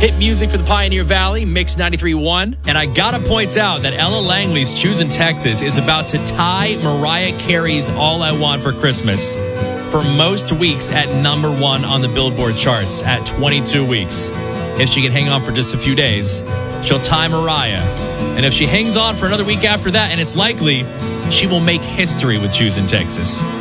Hit music for the Pioneer Valley, Mix 93.1. And I gotta point out that Ella Langley's Choosing Texas is about to tie Mariah Carey's All I Want for Christmas for most weeks at #1 on the Billboard charts at 22 weeks. If she can hang on for just a few days, she'll tie Mariah. And if she hangs on for another week after that, and it's likely, she will make history with Choosing Texas.